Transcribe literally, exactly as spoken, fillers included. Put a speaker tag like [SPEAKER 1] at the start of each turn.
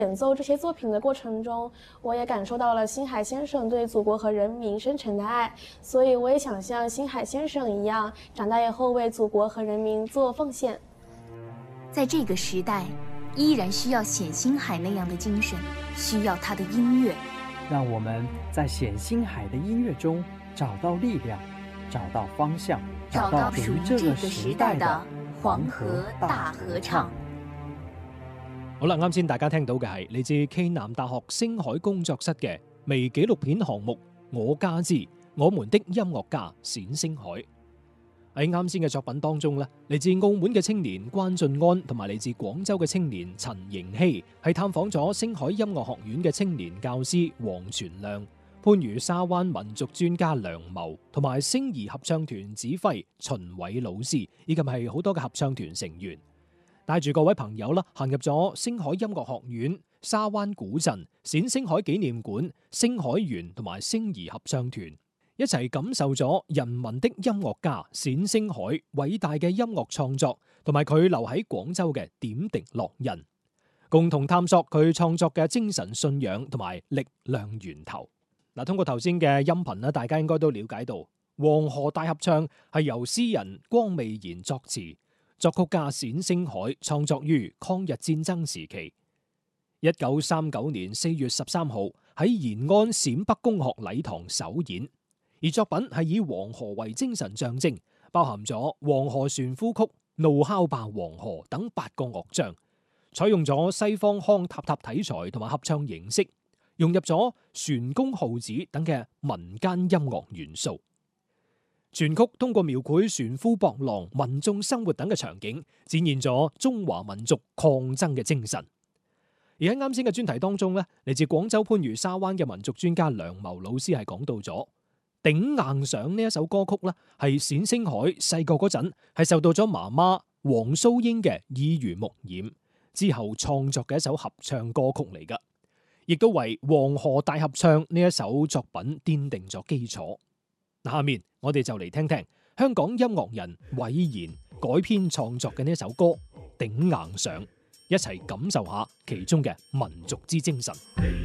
[SPEAKER 1] 演奏这些作品的过程中，我也感受到了星海先生对祖国和人民深沉的爱，所以我也想像星海先生一样，长大以后为祖国和人民做奉献。
[SPEAKER 2] 在这个时代，依然需要冼星海那样的精神，需要他的音乐。
[SPEAKER 3] 让我们在冼星海的音乐中找到力量，找到方向，
[SPEAKER 2] 找到属于这个时代的黃河大合唱。
[SPEAKER 4] 好啦，啱先大家聽到嘅係嚟自暨南大學星海工作室嘅微紀錄片項目《我家之我們的音樂家冼星海》。喺啱先嘅作品當中咧，嚟自澳門嘅青年關俊安同埋嚟自廣州嘅青年陳盈希係探訪咗星海音樂學院嘅青年教師黃全亮、番禺沙灣民族專家梁謀同埋星兒合唱團指揮秦偉老師，以及係好多嘅合唱團成員。帶住各位朋友啦，行入咗星海音樂學院、沙灣古鎮、冼星海紀念館、星海園同埋星兒合唱團，一齊感受咗人民的音樂家冼星海偉大嘅音樂創作，同埋佢留喺廣州嘅點滴烙印，共同探索佢創作嘅精神信仰同埋力量源頭。嗱，通過頭先嘅音頻咧，大家應該都了解到，黃河大合唱係由詩人光未然作詞，作曲家冼星海創作於抗日戰爭時期。一九三九年四月十三號喺延安陝北公學禮堂首演，而作品係以黃河為精神象徵，包含咗《黃河船夫曲》、《怒哮吧黃河》等八個樂章，採用咗西方康塔塔題材同埋合唱形式，融入咗船公號子等嘅民間音樂元素。全曲通過描繪船夫搏浪、民眾生活等嘅場景，展現咗中華民族抗爭嘅精神。而喺啱先嘅專題當中咧，嚟自廣州番禺沙灣嘅民族專家梁謀老師係講到咗頂硬上呢一首歌曲咧，係冼星海細個嗰陣係受到咗媽媽黃蘇英嘅耳濡目染之後創作嘅一首合唱歌曲嚟噶，亦都為黃河大合唱呢一首作品奠定咗基礎。下面我哋就嚟聽聽香港音樂人韋然改編創作嘅呢一首歌《頂硬上》，一齊感受下其中嘅民族之精神。